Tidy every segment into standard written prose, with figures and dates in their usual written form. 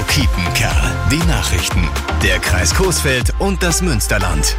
Kiepenkerl. Die Nachrichten. Der Kreis Coesfeld und das Münsterland.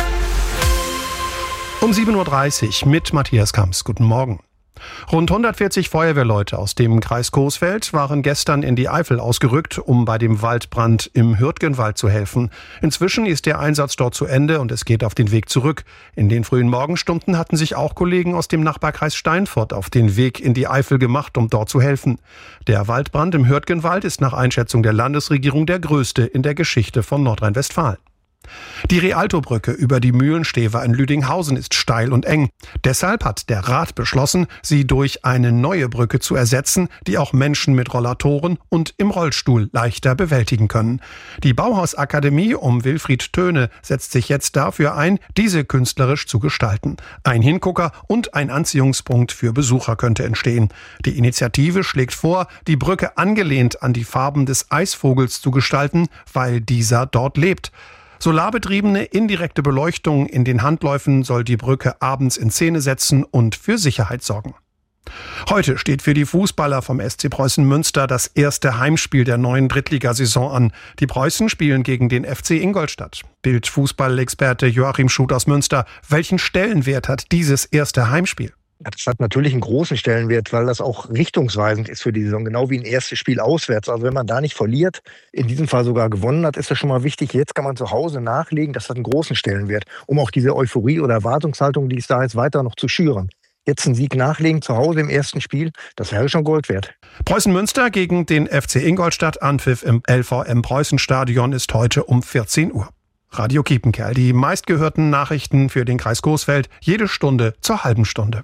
Um 7.30 Uhr mit Matthias Kamps. Guten Morgen. Rund 140 Feuerwehrleute aus dem Kreis Coesfeld waren gestern in die Eifel ausgerückt, um bei dem Waldbrand im Hürtgenwald zu helfen. Inzwischen ist der Einsatz dort zu Ende und es geht auf den Weg zurück. In den frühen Morgenstunden hatten sich auch Kollegen aus dem Nachbarkreis Steinfurt auf den Weg in die Eifel gemacht, um dort zu helfen. Der Waldbrand im Hürtgenwald ist nach Einschätzung der Landesregierung der größte in der Geschichte von Nordrhein-Westfalen. Die Rialtobrücke über die Mühlenstever in Lüdinghausen ist steil und eng. Deshalb hat der Rat beschlossen, sie durch eine neue Brücke zu ersetzen, die auch Menschen mit Rollatoren und im Rollstuhl leichter bewältigen können. Die Bauhausakademie um Wilfried Töne setzt sich jetzt dafür ein, diese künstlerisch zu gestalten. Ein Hingucker und ein Anziehungspunkt für Besucher könnte entstehen. Die Initiative schlägt vor, die Brücke angelehnt an die Farben des Eisvogels zu gestalten, weil dieser dort lebt. Solarbetriebene indirekte Beleuchtung in den Handläufen soll die Brücke abends in Szene setzen und für Sicherheit sorgen. Heute steht für die Fußballer vom SC Preußen Münster das erste Heimspiel der neuen Drittligasaison an. Die Preußen spielen gegen den FC Ingolstadt. Bild-Fußballexperte Joachim Schuth aus Münster. Welchen Stellenwert hat dieses erste Heimspiel? Das hat natürlich einen großen Stellenwert, weil das auch richtungsweisend ist für die Saison, genau wie ein erstes Spiel auswärts. Also wenn man da nicht verliert, in diesem Fall sogar gewonnen hat, ist das schon mal wichtig. Jetzt kann man zu Hause nachlegen, das hat einen großen Stellenwert, um auch diese Euphorie oder Erwartungshaltung, die es da ist, weiter noch zu schüren. Jetzt einen Sieg nachlegen zu Hause im ersten Spiel, das wäre schon Gold wert. Preußen Münster gegen den FC Ingolstadt. Anpfiff im LVM Preußen-Stadion ist heute um 14 Uhr. Radio Kiepenkerl, die meistgehörten Nachrichten für den Kreis Coesfeld, jede Stunde zur halben Stunde.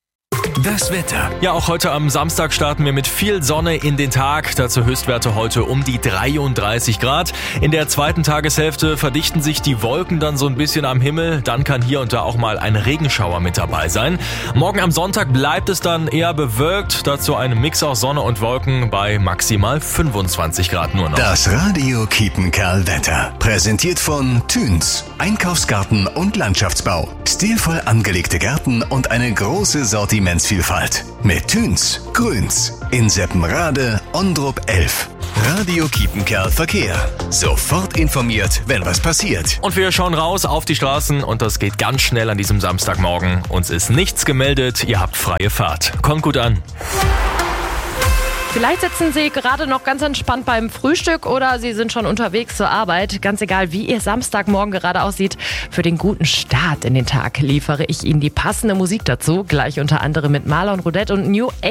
Das Wetter. Ja, auch heute am Samstag starten wir mit viel Sonne in den Tag. Dazu Höchstwerte heute um die 33 Grad. In der zweiten Tageshälfte verdichten sich die Wolken dann so ein bisschen am Himmel. Dann kann hier und da auch mal ein Regenschauer mit dabei sein. Morgen am Sonntag bleibt es dann eher bewölkt. Dazu ein Mix aus Sonne und Wolken bei maximal 25 Grad nur noch. Das Radio Kiepenkerl Wetter. Präsentiert von Thüns. Einkaufsgarten und Landschaftsbau. Stilvoll angelegte Gärten und eine große Sortimentsvielfalt. Mit Thüns, Grüns, in Seppenrade, Ondrup 11. Radio Kiepenkerl Verkehr. Sofort informiert, wenn was passiert. Und wir schauen raus auf die Straßen und das geht ganz schnell an diesem Samstagmorgen. Uns ist nichts gemeldet, ihr habt freie Fahrt. Kommt gut an. Vielleicht sitzen Sie gerade noch ganz entspannt beim Frühstück oder Sie sind schon unterwegs zur Arbeit. Ganz egal, wie Ihr Samstagmorgen gerade aussieht, für den guten Start in den Tag liefere ich Ihnen die passende Musik dazu. Gleich unter anderem mit Marlon Roudette und New